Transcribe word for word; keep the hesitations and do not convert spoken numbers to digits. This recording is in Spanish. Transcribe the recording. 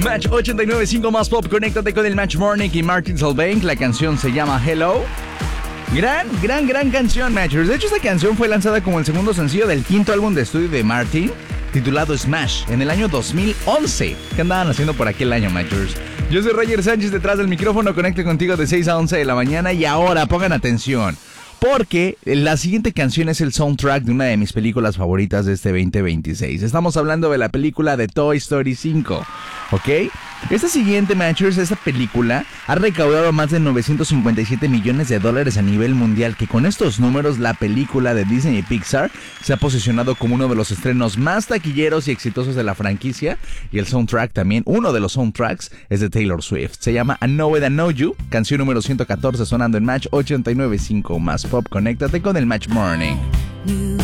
Match ochenta y nueve punto cinco más pop. Conéctate con el Match Morning y Martin Solveig. La canción se llama Hello. Gran, gran, gran canción, Matchers. De hecho, esta canción fue lanzada como el segundo sencillo del quinto álbum de estudio de Martin, titulado Smash, en el año dos mil once. ¿Qué andaban haciendo por aquel año, Matchers? Yo soy Roger Sánchez, detrás del micrófono. Conecto contigo de seis a once de la mañana. Y ahora, pongan atención, porque la siguiente canción es el soundtrack de una de mis películas favoritas de este veinte veintiséis. Estamos hablando de la película de Toy Story cinco, ¿ok? Esta siguiente, Matchers, esta película ha recaudado más de novecientos cincuenta y siete millones de dólares a nivel mundial, que con estos números la película de Disney y Pixar se ha posicionado como uno de los estrenos más taquilleros y exitosos de la franquicia. Y el soundtrack también, uno de los soundtracks, es de Taylor Swift. Se llama I Know It, I Know You, canción número ciento catorce sonando en Match ochenta y nueve punto cinco más pop. Conéctate con el Match Morning.